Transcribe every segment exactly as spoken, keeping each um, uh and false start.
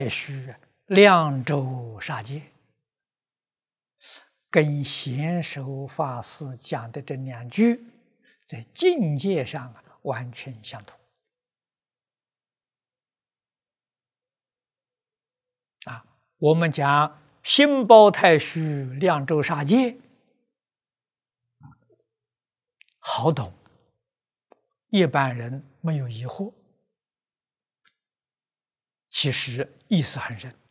须量周杀戒，跟贤首法师讲的这两句，在境界上完全相同。啊，我们讲心包太虚，量周杀戒，好懂，一般人没有疑惑。其实意思很深。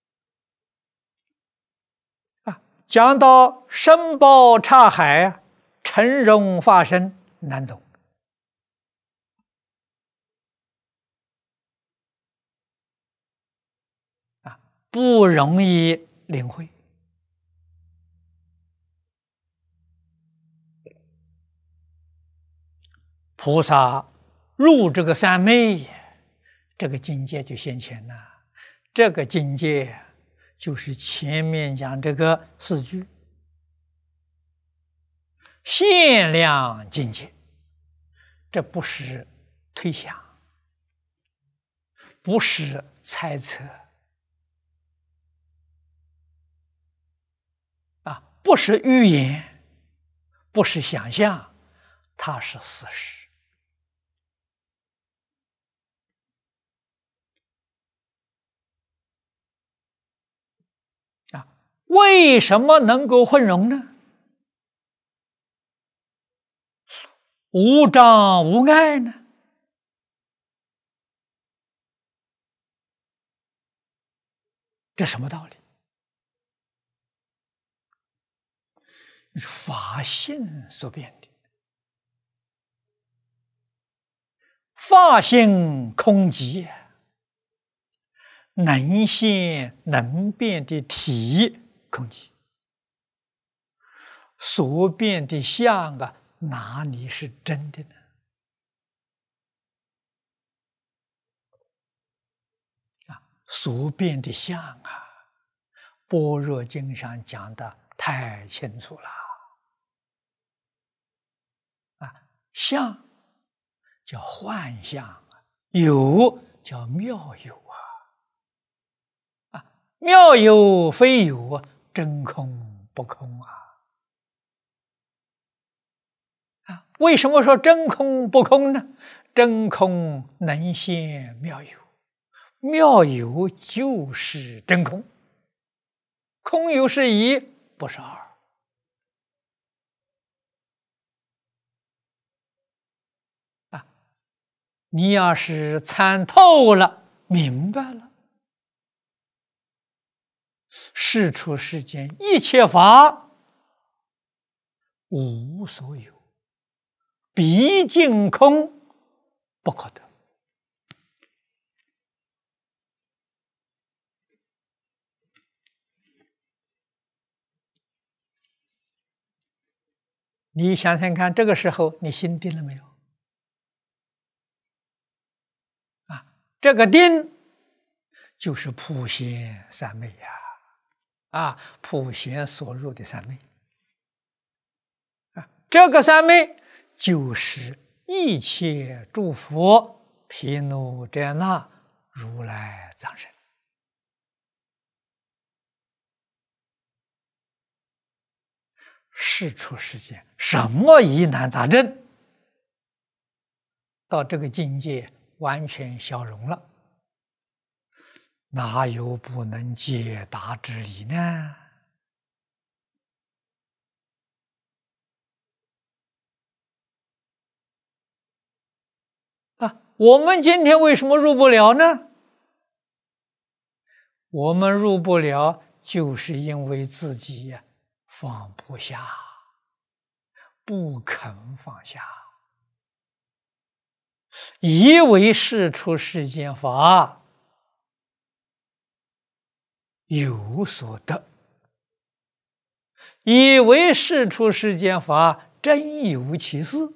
啊，讲到身包刹海，沉容法身，难懂。啊，不容易领会。菩萨入这个三昧，这个境界就现前了。这个境界就是前面讲这个四句限量境界，这不是推想，不是猜测，啊，不是预言，不是想象，它是事实。啊，为什么能够混融呢？无障无碍呢？这什么道理？是法性所变的。法性空寂，能现能变的体空寂，所变的相啊，哪里是真的呢？啊，所变的相啊，般若经上讲的太清楚了。啊，相叫幻象，有叫妙有啊。啊，妙有非有，真空不空啊。啊，为什么说真空不空呢？真空能现妙有，妙有就是真空，空有是一，不是二。啊，你要是参透了，明白了，世出世间一切法无所有，毕竟空，不可得。你想想看，这个时候你心定了没有？啊，这个定就是普贤三昧呀！啊，普贤所入的三昧。啊，这个三昧就是一切诸佛毗卢遮那如来藏身。世出世间什么疑难杂症，到这个境界完全消融了，哪有不能解答之理呢？啊，我们今天为什么入不了呢？我们入不了，就是因为自己呀放不下，不肯放下，以为世出世间法有所得，以为世出世间法真有其事，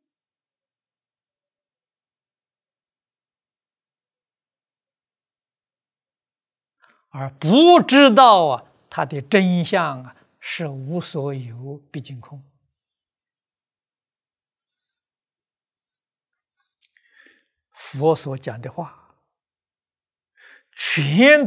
而不知道啊，它的真相啊是无所有，毕竟空。佛所讲的话， 全